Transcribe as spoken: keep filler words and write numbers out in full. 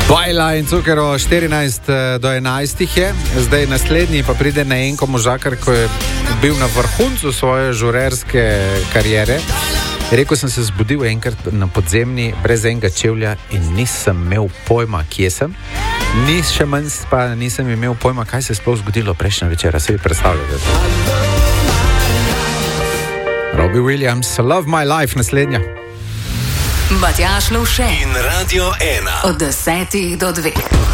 Bajla in Cukero, štirinajst do enajstih je, zdaj naslednji pa pride na Enko Možakar, ko je bil na vrhuncu svoje žurerske kariere. Rekel sem se zbudil enkrat na podzemni, brez enega čevlja in nisem imel pojma, kje sem. Nis še manj pa nisem imel pojma, kaj se je sploh zgodilo prejšnja večera, se vi predstavljate. Robbie Williams, Love My Life, naslednja. Matjaž Lovše in Radio ena od desetih do dveh.